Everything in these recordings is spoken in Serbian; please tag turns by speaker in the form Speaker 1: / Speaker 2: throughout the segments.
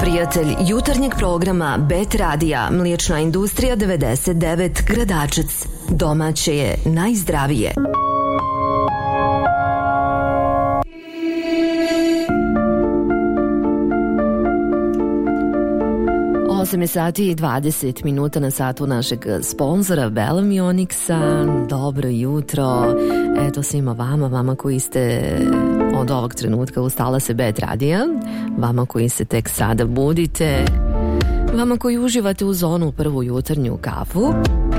Speaker 1: Prijatelj jutarnjeg programa Bet Radija, Mliječna industrija 99 Gradačac. Domaće je najzdravije. Sati i 20 minuta na satu našeg sponzora Bellamy Onyxa. Dobro jutro. Eto svima vama koji ste od ovog trenutka ustala se Bet Radija, vama koji se tek sada budite, vama koji uživate u zonu prvu jutarnju kafu.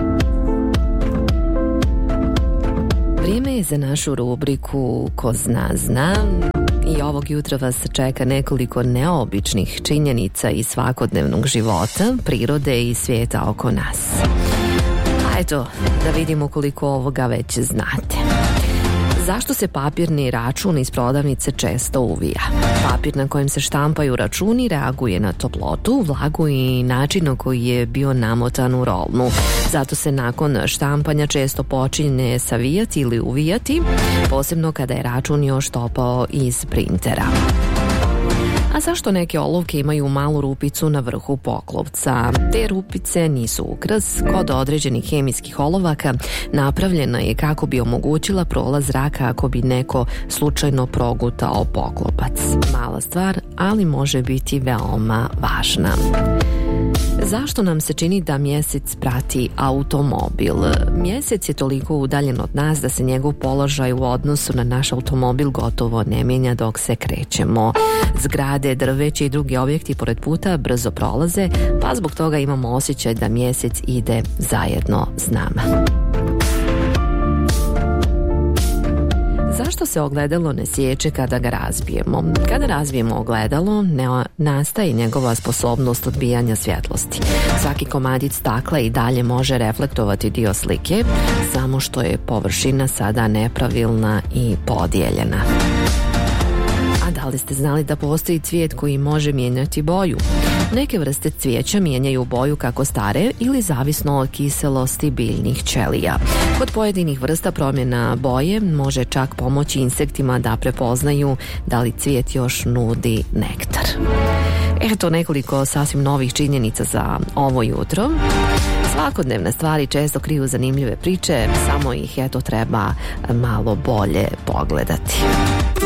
Speaker 1: Vrijeme je za našu rubriku Ko zna, zna. I ovog jutra vas čeka nekoliko neobičnih činjenica iz svakodnevnog života, prirode i svijeta oko nas. A eto, da vidimo koliko ovoga već znate. Zašto se papirni račun iz prodavnice često uvija? Papir na kojem se štampaju računi reaguje na toplotu, vlagu i način na koji je bio namotan u rolnu. Zato se nakon štampanja često počinje savijati ili uvijati, posebno kada je račun još topao iz printera. A zašto neke olovke imaju malu rupicu na vrhu poklovca? Te rupice nisu ukras. Kod određenih hemijskih olovaka napravljena je kako bi omogućila prolaz zraka ako bi neko slučajno progutao poklopac. Mala stvar, ali može biti veoma važna. Zašto nam se čini da mjesec prati automobil? Mjesec je toliko udaljen od nas da se njegov položaj u odnosu na naš automobil gotovo ne mijenja dok se krećemo. Zgrade, drveće i drugi objekti pored puta brzo prolaze, pa zbog toga imamo osjećaj da mjesec ide zajedno s nama. Zašto se ogledalo ne sječe kada ga razbijemo? Kada razbijemo ogledalo, ne nastaje njegova sposobnost odbijanja svjetlosti. Svaki komadić stakla i dalje može reflektovati dio slike, samo što je površina sada nepravilna i podijeljena. A da li ste znali da postoji cvijet koji može mijenjati boju? Neke vrste cvijeća mijenjaju boju kako stare ili zavisno od kiselosti biljnih ćelija. Kod pojedinih vrsta promjena boje može čak pomoći insektima da prepoznaju da li cvijet još nudi nektar. Eto nekoliko sasvim novih činjenica za ovo jutro. Svakodnevne stvari često kriju zanimljive priče, samo ih eto treba malo bolje pogledati.